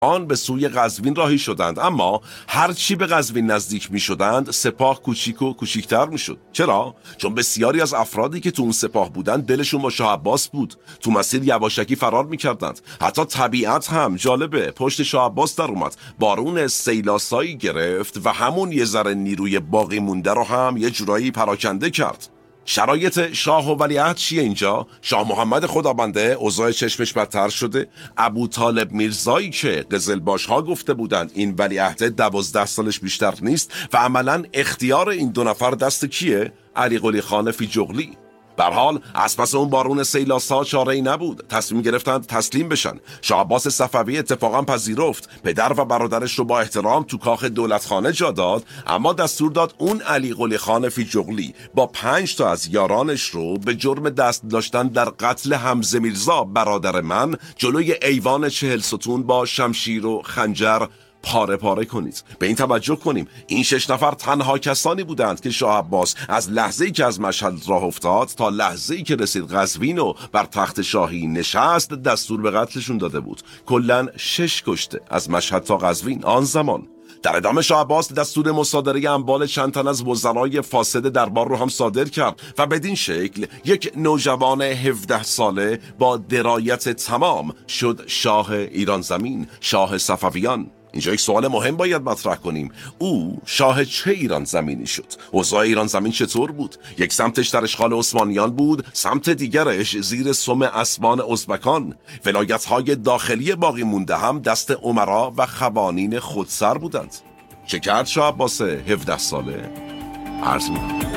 آن به سوی قزوین راهی شدند، اما هر چی به قزوین نزدیک می شدند سپاه کوچیک و کوچیکتر می شد. چرا؟ چون بسیاری از افرادی که تو اون سپاه بودند دلشون با شاه عباس بود، تو مسیر یواشکی فرار می کردند. حتی طبیعت هم جالبه پشت شاه عباس در اومد، بارون سیلاسایی گرفت و همون یه ذره نیروی باقی مونده رو هم یه جورایی پراکنده کرد. شرایط شاه و ولیعهد چیه اینجا؟ شاه محمد خدابنده اوضاع چشمش بدتر شده. ابو طالب میرزایی که قزلباش ها گفته بودند این ولیعهد 12 سالش بیشتر نیست و عملا اختیار این دو نفر دست کیه؟ علی قلی خان فیجغلی. به هر حال از پس اون بارون سیلاسا چاره‌ای نبود، تصمیم گرفتند تسلیم بشن. شاه عباس صفوی اتفاقا پذیرفت، پدر و برادرش رو با احترام تو کاخ دولتخانه جا داد، اما دستور داد اون علی قلی خان فیجغلی با 5 تا از یارانش رو به جرم دست داشتن در قتل حمزه میرزا برادر من جلوی ایوان 40 ستون با شمشیر و خنجر پاره پاره کنید. به این توجه کنیم این 6 نفر تنها کسانی بودند که شاه عباس از لحظه‌ای که از مشهد راه افتاد تا لحظه‌ای که رسید قزوین و بر تخت شاهی نشست دستور به قتلشون داده بود. کلاً 6 کشته از مشهد تا قزوین آن زمان. در ادامه شاه عباس دستور مصادره اموال چند تن از وزرای فاسد دربار رو هم صادر کرد و بدین شکل یک نوجوان 17 ساله با درایت تمام شد شاه ایران زمین، شاه صفویان. اینجا یک سوال مهم باید مطرح کنیم، او شاه چه ایران زمینی شد؟ اوضاع ایران زمین چطور بود؟ یک سمتش در اشغال عثمانیان بود، سمت دیگرش زیر سم اسبان ازبکان. ولایت‌های داخلی باقی مونده هم دست امرا و خوانین خودسر بودند. چه کرد شاه عباس 17 ساله؟ عرض می‌کنم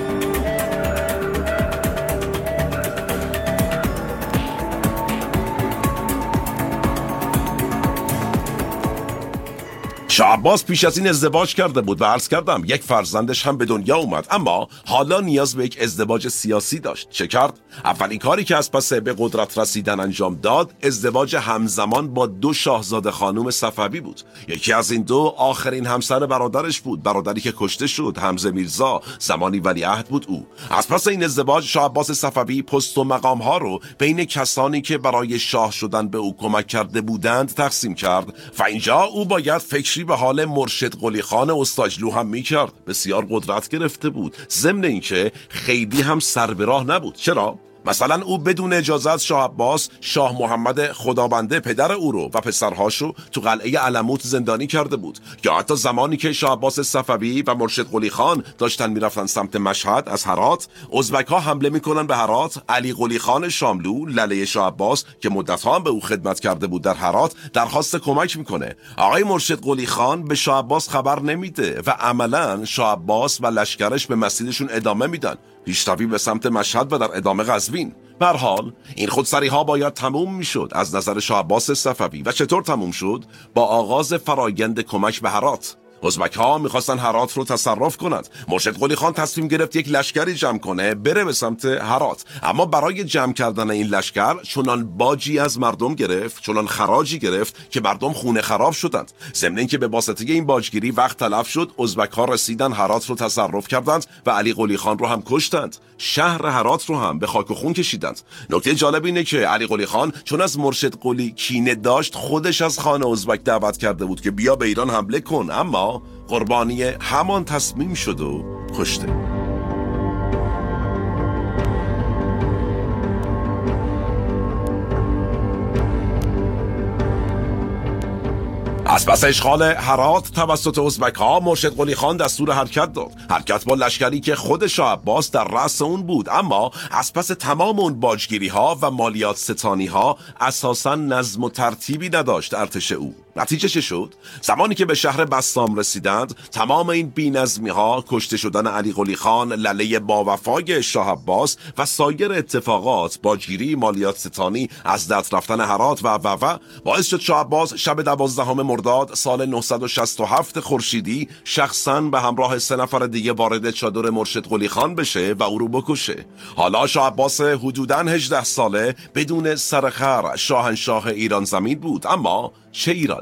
شاه عباس پیش از این ازدواج کرده بود و عرض کردم یک فرزندش هم به دنیا اومد، اما حالا نیاز به یک ازدواج سیاسی داشت. چه کرد؟ اولین کاری که از پس به قدرت رسیدن انجام داد ازدواج همزمان با 2 شاهزاده خانوم صفوی بود. یکی از این 2 آخرین همسر برادرش بود، برادری که کشته شد، حمزه میرزا، زمانی ولیعهد بود او. از پس این ازدواج شاه عباس صفوی پست و مقام ها رو بین کسانی که برای شاه شدن به او کمک کرده بودند تقسیم کرد و اینجا او باید فکری به حال مرشد قلی خان استاجلو هم میکرد. بسیار قدرت گرفته بود، ضمن اینکه خیلی هم سر به راه نبود. چرا؟ مثلا او بدون اجازه از شاه عباس شاه محمد خدابنده پدر او رو و پسرهاشو تو قلعه علموت زندانی کرده بود. یا حتی زمانی که شاه عباس صفوی و مرشد قلی خان داشتن میرفتن سمت مشهد از هرات، ازبک‌ها حمله میکنن به هرات. علی قلی خان شاملو لله شاه عباس که مدت‌ها هم به او خدمت کرده بود در هرات درخواست کمک میکنه. آقای مرشد قلی خان به شاه عباس خبر نمیده و عملاً شاه عباس و لشکرش به مسیرشون ادامه میدن، پیشروی به سمت مشهد و در ادامه قزوین. به هر حال این خودسری ها باید تموم میشد از نظر شاه عباس صفوی. و چطور تموم شد؟ با آغاز فرایند کمک به هرات. ازبک ها میخواستن هرات رو تصرف کنند. مرشد قلی خان تصمیم گرفت یک لشکری جمع کنه بره به سمت هرات، اما برای جمع کردن این لشکر چنان باجی از مردم گرفت، چنان خراجی گرفت که مردم خونه خراب شدند. ضمن اینکه به واسطه این باجگیری وقت تلف شد، ازبک ها رسیدن هرات رو تصرف کردند و علی قلی خان رو هم کشتند. شهر هرات رو هم به خاک و خون کشیدند. نکته جالب اینه که علی قلی خان چون از مرشد قلی کینه داشت، خودش از خان ازبک دعوت کرده بود که بیا به ایران حمله کن، اما قربانی همان تصمیم شد و کشته. از پس اشغال هرات توسط ازبک‌ها مرشد قلی خان دستور حرکت داد. حرکت با لشکری که خود شاه عباس در رأس اون بود، اما از پس تمام اون باجگیری‌ها و مالیات ستانی‌ها اساساً نظم و ترتیبی نداشت ارتش او. نتیجه چه شد؟ زمانی که به شهر بسام رسیدند، تمام این بی‌نظمی‌ها، کشته شدن علی قلی خان لله با وفای شاه عباس و سایر اتفاقات، باجگیری، مالیات ستانی، از دست رفتن هرات و باعث شد شاه عباس شب 12 مرداد سال 967 خورشیدی شخصاً به همراه 3 نفر دیگه وارد چادر مرشد قلی خان بشه و او رو بکشه. حالا شاه عباس حدوداً 18 ساله بدون سرخر شاهنشاه ایران زمین بود، اما چه ایرانی؟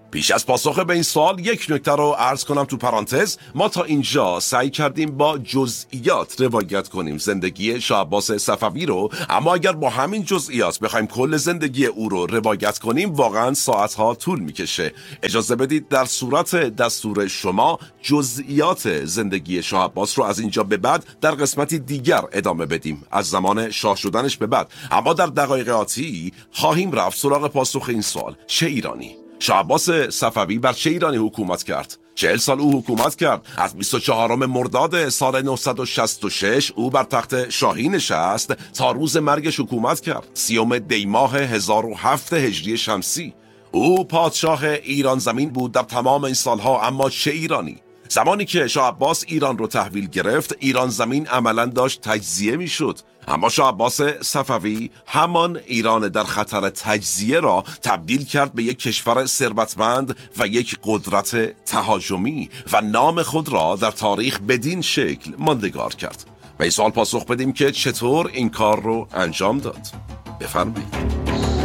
پیش از پاسخ به این سوال یک نکته رو عرض کنم تو پرانتز. ما تا اینجا سعی کردیم با جزئیات روایت کنیم زندگی شاه عباس صفوی رو، اما اگر با همین جزئیات بخوایم کل زندگی او رو روایت کنیم واقعا ساعتها طول میکشه. اجازه بدید در صورت دستور شما جزئیات زندگی شاه عباس رو از اینجا به بعد در قسمتی دیگر ادامه بدیم، از زمان شاه شدنش به بعد. اما در دقایق آتی خواهیم رفت سراغ پاسخ این سوال: چه ایرانی؟ شاه عباس صفوی بر چه ایرانی حکومت کرد؟ 40 سال او حکومت کرد. از 24 مرداد سال 966 او بر تخت شاهی نشست تا روز مرگش حکومت کرد. 30 دی ماه 1007 هجری شمسی او پادشاه ایران زمین بود در تمام این سالها. اما چه ایرانی؟ زمانی که شاه عباس ایران رو تحویل گرفت، ایران زمین عملاً داشت تجزیه میشد. اما شاه عباس صفوی همان ایران در خطر تجزیه را تبدیل کرد به یک کشور ثروتمند و یک قدرت تهاجمی و نام خود را در تاریخ بدین شکل ماندگار کرد. به این سوال پاسخ بدیم که چطور این کار رو انجام داد. بفرمایید.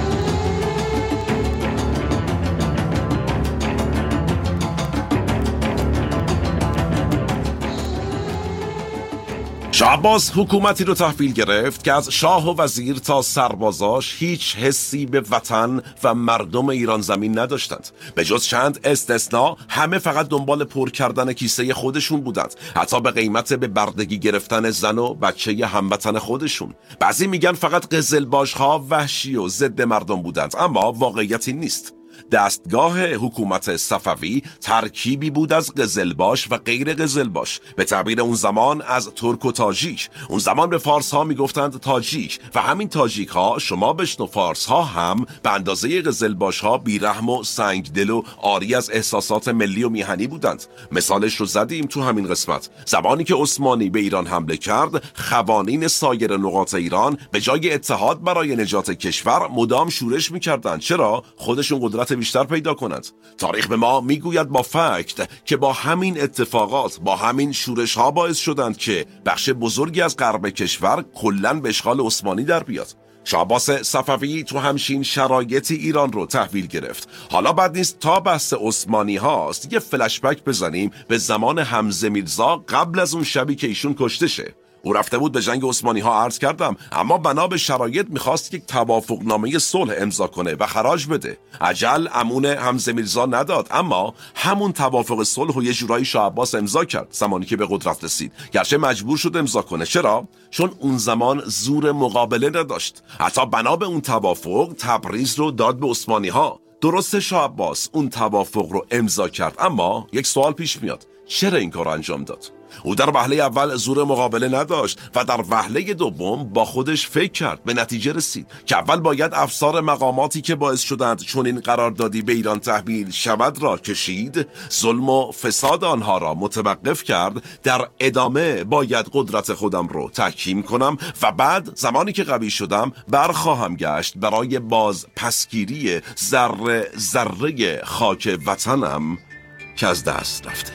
شاه عباس حکومتی رو تحویل گرفت که از شاه و وزیر تا سربازاش هیچ حسی به وطن و مردم ایران زمین نداشتند. به جز چند استثناء همه فقط دنبال پر کردن کیسه خودشون بودند، حتی به قیمت به بردگی گرفتن زن و بچه هموطن خودشون. بعضی میگن فقط قزلباش‌ها وحشی و ضد مردم بودند، اما واقعیتی نیست. دستگاه حکومت صفوی ترکیبی بود از قزلباش و غیر قزلباش، به تعبیر اون زمان از ترک و تاجیک. اون زمان به فارس ها میگفتند تاجیک و همین تاجیک ها شما بشنو فارس ها هم به اندازه قزلباش ها بیرحم و سنگدل و عاری از احساسات ملی و میهنی بودند. مثالش رو زدیم تو همین قسمت. زمانی که عثمانی به ایران حمله کرد، خوانین سایر نقاط ایران به جای اتحاد برای نجات کشور مدام شورش میکردند. چرا؟ خودشون قدرت بیشتر پیدا کنند. تاریخ به ما میگوید با فکت که با همین اتفاقات، با همین شورش ها باعث شدند که بخش بزرگی از غرب کشور کلاً به اشغال عثمانی در بیاد. شاه عباس صفوی تو همچین شرایطی ایران رو تحویل گرفت. حالا بد نیست تا بحث عثمانی هاست یه فلش بک بزنیم به زمان حمزه میرزا قبل از اون شبی که ایشون کشته شه. او رفته بود به جنگ عثمانی ها، عرض کردم، اما بنا به شرایط میخواست یک توافقنامه صلح امضا کنه و خراج بده. عجل امون حمزه میرزا نداد، اما همون توافق صلح و یه جورایی شاه عباس امضا کرد زمانی که به قدرت رسید، گرچه مجبور شد امضا کنه. چرا؟ چون اون زمان زور مقابله نداشت. حتی بنا به اون توافق تبریز رو داد به عثمانی ها. درسته شاه عباس اون توافق رو امضا کرد، اما یک سوال پیش میاد: چرا این کار انجام داد؟ او در وهله اول زور مقابله نداشت و در وهله دوم با خودش فکر کرد. به نتیجه رسید که اول باید افسار مقاماتی که باعث شدند چون این قراردادی به ایران تحمیل شود را کشید، ظلم و فساد آنها را متوقف کرد. در ادامه باید قدرت خودم رو تحکیم کنم و بعد زمانی که قوی شدم برخواهم گشت برای باز پسگیری ذره ذره خاک وطنم که از دست رفته.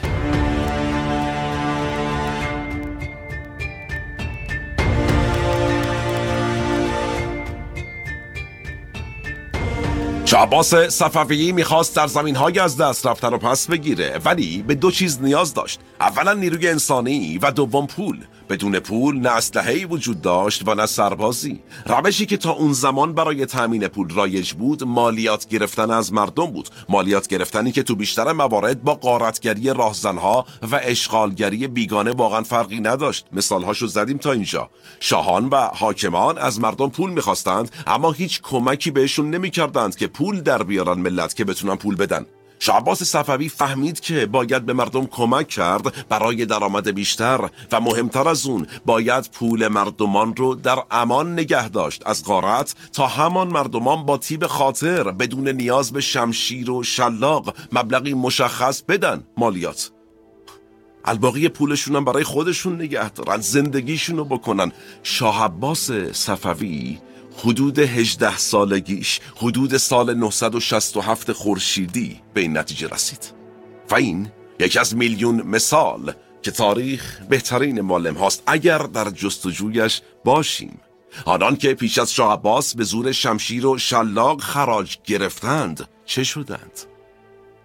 شاه عباس صفوی میخواست در زمین‌های از دست رفته رو پس بگیره، ولی به دو چیز نیاز داشت: اولا نیروی انسانی و دوم پول. بدون پول نه اسلحه‌ای وجود داشت و نه سربازی. روشی که تا اون زمان برای تامین پول رایج بود مالیات گرفتن از مردم بود. مالیات گرفتنی که تو بیشتر موارد با غارتگری راهزنها و اشغالگری بیگانه واقعا فرقی نداشت. مثالهاشو زدیم تا اینجا. شاهان و حاکمان از مردم پول میخواستند، اما هیچ کمکی بهشون نمیکردند که پول در بیارن ملت که بتونن پول بدن. شاه عباس صفوی فهمید که باید به مردم کمک کرد برای درآمد بیشتر و مهمتر از اون باید پول مردمان رو در امان نگه داشت از غارت، تا همان مردمان با طیب خاطر بدون نیاز به شمشیر و شلاق مبلغی مشخص بدن مالیات. الباقی پولشون هم برای خودشون نگه دارن، زندگیشون رو بکنن. شاه عباس صفوی حدود 18 سالگیش، حدود سال 967 خورشیدی به این نتیجه رسید. و این یکی از میلیون مثال که تاریخ بهترین معلم هاست اگر در جستجویش باشیم. آنان که پیش از شاه عباس به زور شمشیر و شلاق خراج گرفتند چه شدند؟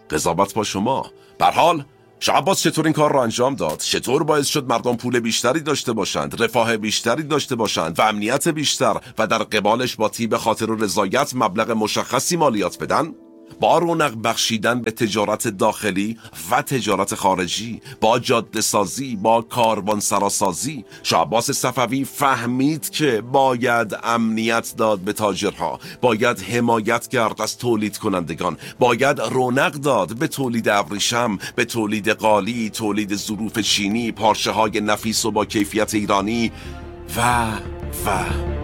قضاوت با شما. به هر حال شاه عباس چطور این کار را انجام داد؟ چطور باعث شد مردم پول بیشتری داشته باشند، رفاه بیشتری داشته باشند و امنیت بیشتر و در قبالش با طیب خاطر و رضایت مبلغ مشخصی مالیات بدن؟ با رونق بخشیدن به تجارت داخلی و تجارت خارجی، با جاده سازی، با کاروانسراسازی، شاه عباس صفوی فهمید که باید امنیت داد به تاجرها، باید حمایت کرد از تولید کنندگان، باید رونق داد به تولید ابریشم، به تولید قالی، تولید ظروف چینی، پارچه های نفیس و با کیفیت ایرانی و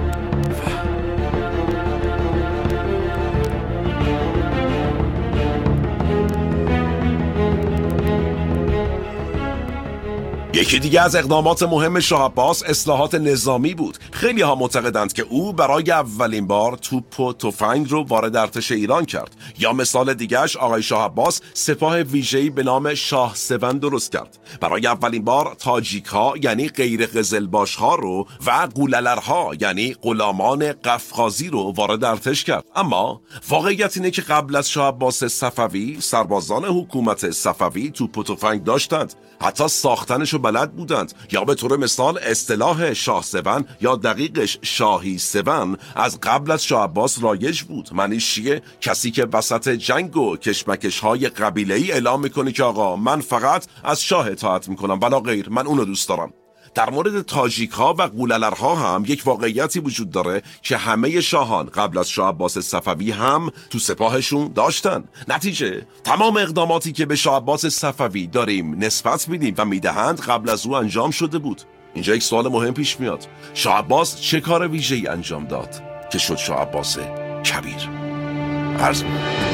یکی دیگه از اقدامات مهم شاه عباس اصلاحات نظامی بود. خیلی ها معتقدند که او برای اولین بار توپ و تفنگ رو وارد ارتش ایران کرد. یا مثال دیگهش آقای شاه عباس سپاه ویژه‌ای به نام شاه سون درست کرد. برای اولین بار تاجیک ها یعنی غیر قزلباش ها رو و قوللرها یعنی غلامان قفقازی رو وارد ارتش کرد. اما واقعیت اینه که قبل از شاه عباس صفوی سربازان حکومت صفوی توپ و تفنگ داشتند، حتی ساختنشو بلد بودند. یا به طور مثال اصطلاح شاه سون یا دقیقش شاهی سون از قبل از شاه عباس رایج بود. معنیش چیه؟ کسی که وسط جنگ و کشمکش های قبیله‌ای اعلام میکنه که آقا من فقط از شاه اطاعت میکنم ولا غیر، من اونو دوست دارم. در مورد تاجیک ها و قوللرها هم یک واقعیتی وجود داره که همه شاهان قبل از شاه عباس صفوی هم تو سپاهشون داشتن. نتیجه تمام اقداماتی که به شاه عباس صفوی داریم نسبت میدیم و میدهند قبل از او انجام شده بود. اینجا یک سوال مهم پیش میاد: شاه عباس چه کار ویژه‌ای انجام داد که شد شاه عباس کبیر؟ عرض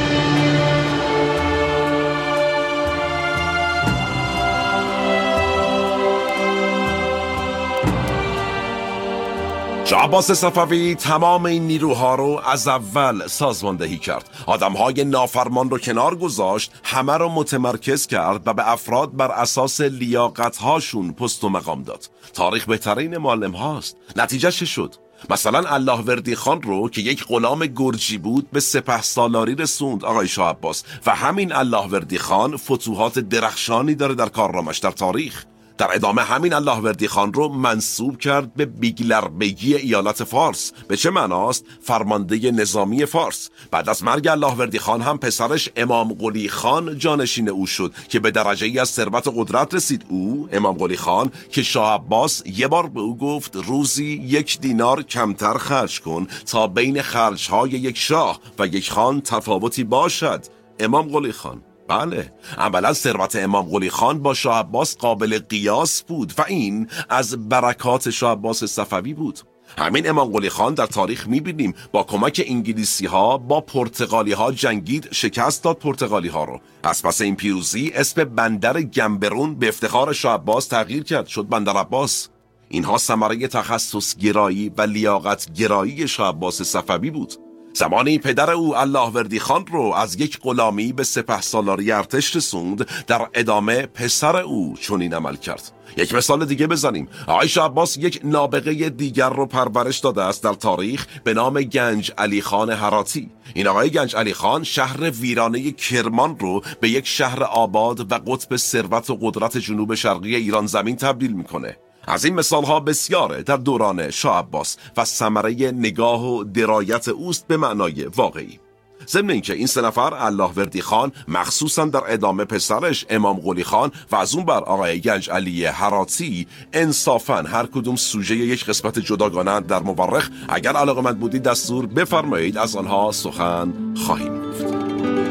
شاه عباس صفوی تمام این نیروها رو از اول سازماندهی کرد. آدمهای نافرمان رو کنار گذاشت، همه رو متمرکز کرد و به افراد بر اساس لیاقت‌هاشون پست و مقام داد. تاریخ بهترین معلم هاست. نتیجه چه شد؟ مثلا الله وردی خان رو که یک غلام گرجی بود به سپهسالاری رسوند آقای شاه عباس و همین الله وردی خان فتوحات درخشانی داره در کارنامش در تاریخ. در ادامه همین الله وردی خان رو منصوب کرد به بیگلربگی ایالت فارس. به چه معناست؟ فرمانده نظامی فارس. بعد از مرگ الله وردی خان هم پسرش امام قلی خان جانشین او شد که به درجه ای از ثروت و قدرت رسید. او امام قلی خان که شاه عباس یه بار به او گفت روزی 1 دینار کمتر خرج کن تا بین خرجهای یک شاه و یک خان تفاوتی باشد. امام قلی خان، بله، عملا ثروت امام قلی خان با شاه عباس قابل قیاس بود و این از برکات شاه عباس صفوی بود. همین امام قلی خان در تاریخ میبینیم با کمک انگلیسی ها با پرتغالی ها جنگید، شکست داد پرتغالی ها رو. از پس این پیروزی اسم بندر گنبرون به افتخار شاه عباس تغییر کرد، شد بندر عباس. اینها ثمره تخصص گرایی و لیاقت گرایی شاه عباس صفوی بود. زمانی پدر او الله وردی خان رو از یک غلامی به سپهسالاری ارتش رسوند، در ادامه پسر او چنین عمل کرد. یک مثال دیگه بزنیم. آقای شاه عباس یک نابغه دیگر رو پرورش داده است در تاریخ به نام گنج علی خان هراتی. این آقای گنج علی خان شهر ویرانه کرمان رو به یک شهر آباد و قطب ثروت و قدرت جنوب شرقی ایران زمین تبدیل میکنه. از این مثال ها بسیاره در دوران شاه عباس و ثمره نگاه و درایت اوست به معنای واقعی. ضمن اینکه این 3 نفر الله وردی خان، مخصوصا در ادامه پسرش امام قلی خان و از اون بر آقای گنج علی هراتی، انصافا هر کدوم سوژه یک قسمت جداگانه در مورخ. اگر علاقه‌مند بودید دستور بفرمایید از آنها سخن خواهیم گفت.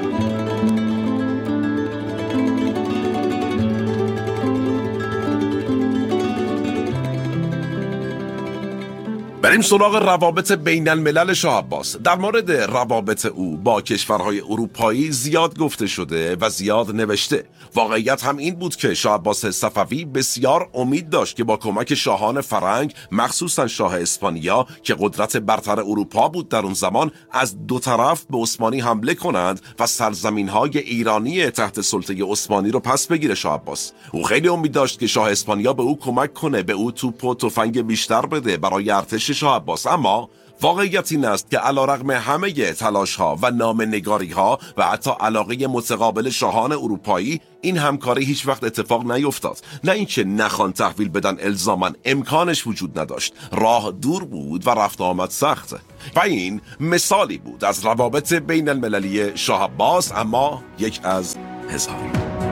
بریم سراغ روابط بین الملل شاه عباس. در مورد روابط او با کشورهای اروپایی زیاد گفته شده و زیاد نوشته. واقعیت هم این بود که شاه عباس صفوی بسیار امید داشت که با کمک شاهان فرنگ، مخصوصا شاه اسپانیا که قدرت برتر اروپا بود در اون زمان، از 2 طرف به عثمانی حمله کنند و سرزمین‌های ایرانی تحت سلطه عثمانی رو پس بگیره. شاه عباس او خیلی امید داشت که شاه اسپانیا به او کمک کنه، به او توپ و تفنگ بیشتر بده برای ارتش شاه عباس. اما واقعیت این است که علیرغم همه تلاش‌ها و نامه‌نگاری‌ها و حتی علاقه متقابل شاهان اروپایی، این همکاری هیچ وقت اتفاق نیفتاد. نه اینکه نخوان تحویل بدن الزاماً، امکانش وجود نداشت. راه دور بود و رفت آمد سخت. و این مثالی بود از روابط بین المللی شاه عباس، اما یک از هزاری.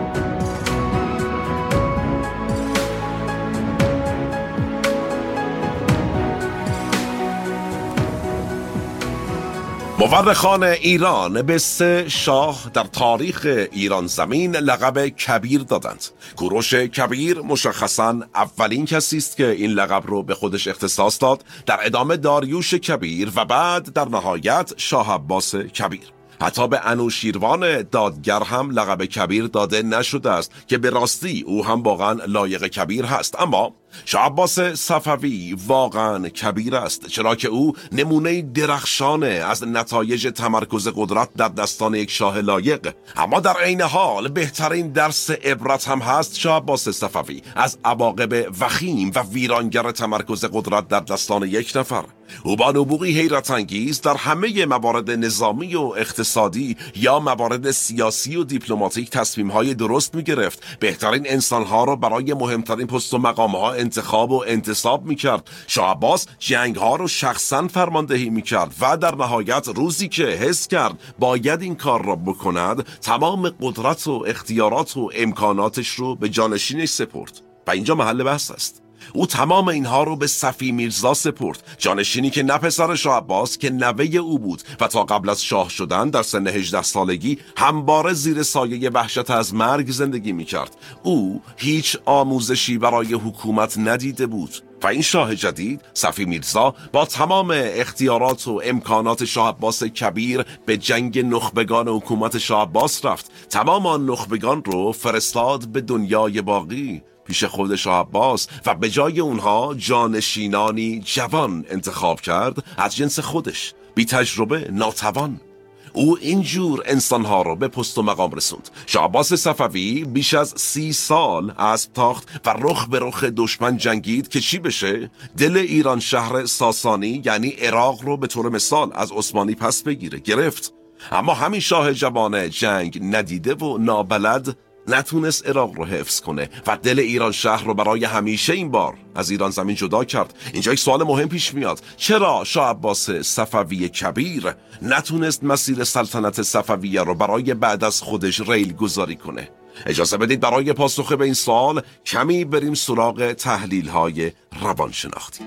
مورخان ایران به 3 شاه در تاریخ ایران زمین لقب کبیر دادند. کوروش کبیر مشخصاً اولین کسی است که این لقب رو به خودش اختصاص داد، در ادامه داریوش کبیر و بعد در نهایت شاه عباس کبیر. حتی به انوشیروان دادگر هم لقب کبیر داده نشده است که به راستی او هم واقعا لایق کبیر هست، اما شاه عباس صفوی واقعا کبیر است، چرا که او نمونه درخشانه از نتایج تمرکز قدرت در دستان یک شاه لایق. اما در عین حال بهترین درس عبرت هم هست شاه عباس صفوی از عواقب وخیم و ویرانگر تمرکز قدرت در دستان یک نفر. او با نبوغی حیرت انگیز در همه موارد نظامی و اقتصادی یا موارد سیاسی و دیپلماتیک تصمیم‌های درست می‌گرفت. بهترین انسان‌ها را برای مهمترین پست و مقام‌ها انتخاب و انتصاب می‌کرد. شاه عباس جنگ‌ها رو شخصاً فرماندهی می‌کرد و در نهایت روزی که حس کرد باید این کار را بکند، تمام قدرت و اختیارات و امکاناتش رو به جانشینش سپرد. و اینجا محل بحث است. او تمام اینها رو به صفی میرزا سپرد، جانشینی که نه پسر شاه عباس که نوه او بود و تا قبل از شاه شدن در سن 18 سالگی همواره زیر سایه وحشت از مرگ زندگی میکرد. او هیچ آموزشی برای حکومت ندیده بود و این شاه جدید صفی میرزا با تمام اختیارات و امکانات شاه عباس کبیر به جنگ نخبگان حکومت شاه عباس رفت. تمام آن نخبگان رو فرستاد به دنیای باقی پیش خود شاه عباس و به جای اونها جانشینانی جوان انتخاب کرد از جنس خودش، بی تجربه، ناتوان. او اینجور انسانها رو به پست و مقام رسوند. شاه عباس صفوی بیش از 30 سال اسب تاخت و رخ به رخ دشمن جنگید که چی بشه؟ دل ایران شهر ساسانی یعنی عراق رو به طور مثال از عثمانی پس بگیره، گرفت. اما همین شاه جوان جنگ ندیده و نابلد نتونست عراق رو حفظ کنه و دل ایران شهر رو برای همیشه این بار از ایران زمین جدا کرد. اینجا یک سوال مهم پیش میاد: چرا شاه عباس صفوی کبیر نتونست مسیر سلطنت صفویه رو برای بعد از خودش ریل گذاری کنه؟ اجازه بدید برای پاسخ به این سوال کمی بریم سراغ تحلیل های روانشناختی.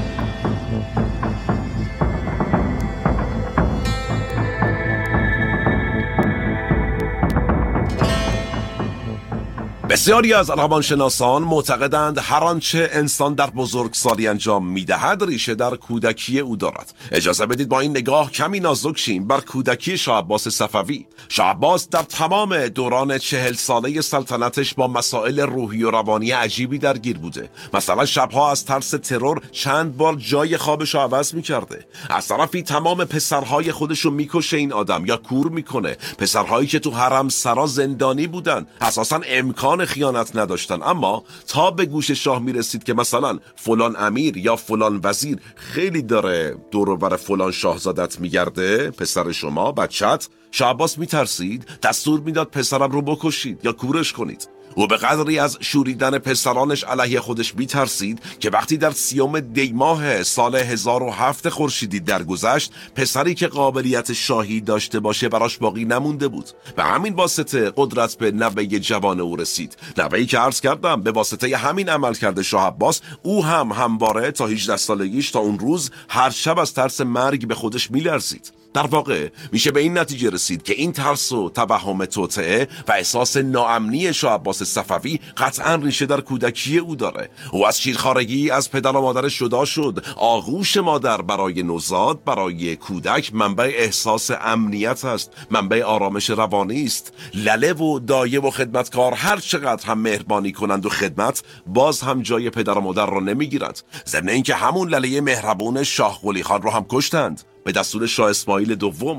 بسیاری از روانشناسان معتقدند هر آنچه انسان در بزرگسالی انجام می‌دهد ریشه در کودکی او دارد. اجازه بدید با این نگاه کمی نازک شیم بر کودکی شاه عباس صفوی. شاه عباس در تمام دوران 40 ساله سلطنتش با مسائل روحی و روانی عجیبی درگیر بوده. مثلا شبها از ترس ترور چند بار جای خوابش رو عوض می‌کرده. از طرفی تمام پسرهای خودش رو می‌کشه این آدم یا کور می‌کنه. پسرهایی که تو حرم سرا زندانی بودن، اساساً امکان خیانت نداشتن، اما تا به گوش شاه میرسید که مثلا فلان امیر یا فلان وزیر خیلی داره دور و بر فلان شاهزادت میگرده، پسر شما، بچت، شاه عباس میترسید، دستور میداد پسرم رو بکشید یا کورش کنید. و به قدری از شوریدن پسرانش علیه خودش میترسید که وقتی در 30 دی ماه سال 1007 خورشیدی درگذشت، پسری که قابلیت شاهی داشته باشه براش باقی نمونده بود. به همین واسطه قدرت به نوه جوان او رسید، نوه‌ای که عرض کردم به واسطه همین عمل کرده شاه عباس او هم همواره تا 18 سالگیش تا اون روز هر شب از ترس مرگ به خودش میلرزید. در واقع میشه به این نتیجه رسید که این ترس و توهم توطئه و احساس ناامنی شاه عباس صفوی قطعاً ریشه در کودکی او داره. او از شیرخوارگی از پدر و مادرش جدا شد. آغوش مادر برای نوزاد، برای کودک منبع احساس امنیت است، منبع آرامش روانی است. لله و دایه و خدمتکار هر چقدر هم مهربانی کنند و خدمت، باز هم جای پدر و مادر را نمیگیرند. ضمن اینکه همون لله مهربون شاه قلی خان رو هم کشتند به دستور شاه اسماعیل دوم.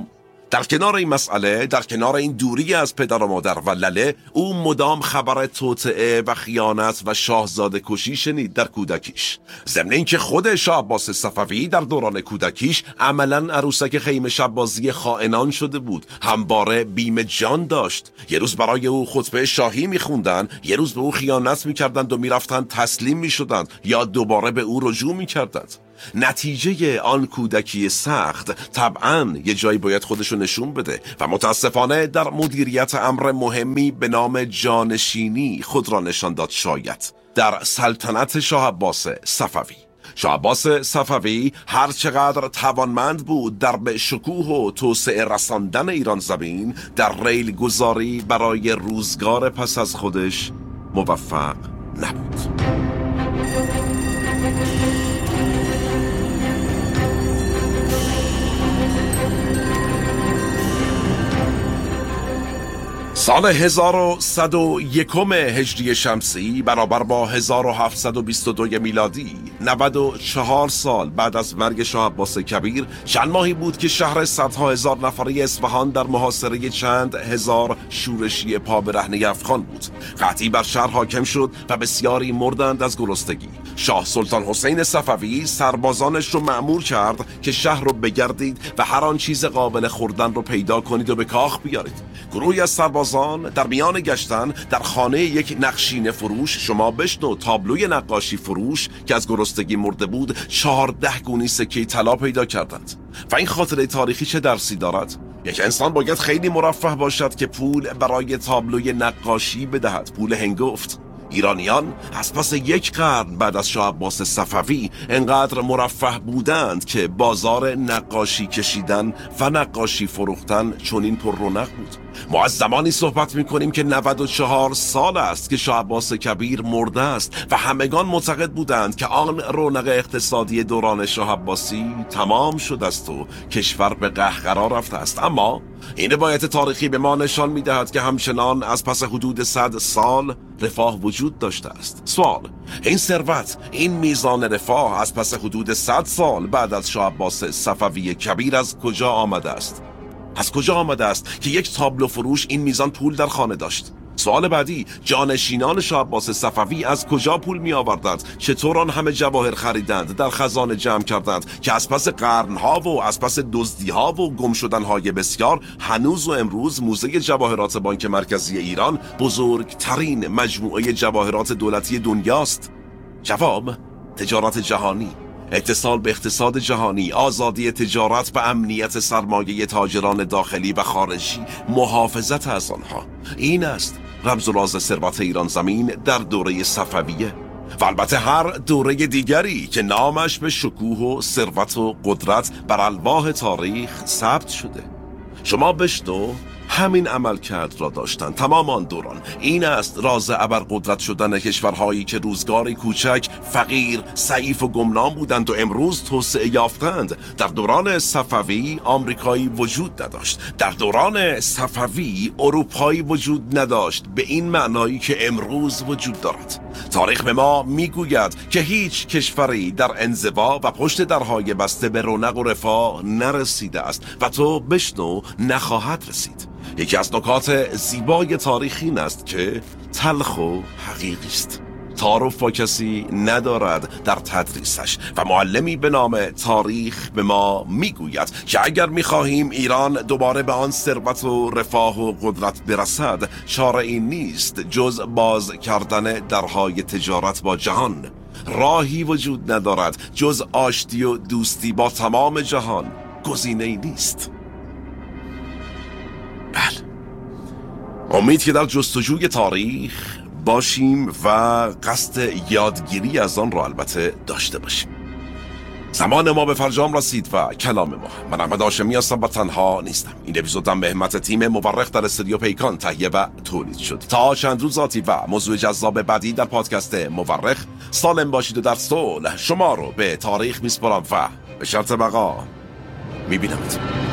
در کنار این مسئله، در کنار این دوری از پدر و مادر و لله، او مدام خبر توطئه و خیانت و شاهزاده کشی شنید در کودکیش. ضمن اینکه خود شاه عباس صفوی در دوران کودکیش عملاً عروسک خیمه شب‌بازی خائنان شده بود. همواره بیم جان داشت. یه روز برای او خطبه شاهی میخوندن، یه روز به او خیانت میکردند و میرفتند تسلیم میشدند یا دوباره به او رجوع میکردند. نتیجه آن کودکی سخت طبعاً یه جایی باید خودشو نشون بده و متاسفانه در مدیریت امر مهمی به نام جانشینی خود را نشان داد. شاید در سلطنت شاه عباس صفوی. شاه عباس صفوی هر چقدر توانمند بود در به شکوه و توسعه رساندن ایران زمین، در ریل گذاری برای روزگار پس از خودش موفق نبود. سال 1101 هجری شمسی برابر با 1722 میلادی، 94 سال بعد از مرگ شاه عباس کبیر، چند ماهی بود که شهر صدها هزار نفره اصفهان در محاصره چند هزار شورشی پا برهنه افغان بود. قحطی بر شهر حاکم شد و بسیاری مردند از گرسنگی. شاه سلطان حسین صفوی سربازانش رو مأمور کرد که شهر رو بگردید و هر آن چیز قابل خوردن رو پیدا کنید و به کاخ بیارید. گروهی از سربازان در میان گشتن در خانه یک نقشینه فروش، شما بشنو تابلوی نقاشی فروش که از گرسنگی مرده بود، 14 گونی سکه طلا پیدا کردند. و این خاطره تاریخی چه درسی دارد؟ یک انسان باید خیلی مرفه باشد که پول برای تابلوی نقاشی بدهد، پول هنگفت. ایرانیان از پس یک قرن بعد از شاه عباس صفوی انقدر مرفه بودند که بازار نقاشی کشیدن و نقاشی فروختن چنین پر رونق بود. ما از زمانی صحبت می‌کنیم که 94 سال است که شاه عباس کبیر مرده است و همگان معتقد بودند که آن رونق اقتصادی دوران شاه عباسی تمام شده است و کشور به قهقرا رفته است. اما این روایت تاریخی به ما نشان می‌دهد که همچنان از پس حدود 100 سال رفاه وجود داشته است. سوال: این ثروت، این میزان رفاه از پس حدود 100 سال بعد از شاه عباس صفوی کبیر از کجا آمده است؟ از کجا آمده است که یک تابلو فروش این میزان پول در خانه داشت؟ سوال بعدی: جانشینان شاه عباس صفوی از کجا پول می آوردند؟ چطور آن همه جواهر خریدند، در خزانه جمع کردند که از پس قرنها و از پس دزدیها و گم شدنهای بسیار هنوز و امروز موزه جواهرات بانک مرکزی ایران بزرگترین مجموعه جواهرات دولتی دنیاست؟ جواب: تجارت جهانی، اتصال به اقتصاد جهانی، آزادی تجارت و امنیت سرمایه تاجران داخلی و خارجی، محافظت از آنها. این است رمز و راز ثروت ایران زمین در دوره صفویه و البته هر دوره دیگری که نامش به شکوه و ثروت و قدرت بر الواح تاریخ ثبت شده. شما بشنو همین عملکرد را داشتند تمام آن دوران. این است راز ابرقدرت شدن کشورهایی که روزگاری کوچک، فقیر، ضعیف و گمنام بودند و امروز توسعه یافتند. در دوران صفوی آمریکایی وجود نداشت. در دوران صفوی اروپایی وجود نداشت به این معنایی که امروز وجود دارد. تاریخ به ما میگوید که هیچ کشوری در انزوا و پشت درهای بسته به رونق و رفاه نرسیده است و تو بشنو نخواهد رسید. یکی از نکات زیبای تاریخی این است که تلخ و حقیقی است. تعارف با کسی ندارد در تدریسش و معلمی به نام تاریخ به ما میگوید که اگر میخواهیم ایران دوباره به آن ثروت و رفاه و قدرت برسد، چاره این نیست جز باز کردن درهای تجارت با جهان. راهی وجود ندارد جز آشتی و دوستی با تمام جهان. گزینه‌ای نیست. بله، امید که در جستجوی تاریخ باشیم و قصد یادگیری از آن را البته داشته باشیم. زمان ما به فرجام رسید و کلام ما. من احمد هاشمی هستم و تنها نیستم. این اپیزودم به همت تیم مورخ در استودیو پیکان تهیه و تولید شد. تا چند روز آتی و موضوع جذاب بعدی در پادکست مورخ، سالم باشید و در صلح. شما رو به تاریخ میسپارم و به شرط بقا میبینمتون.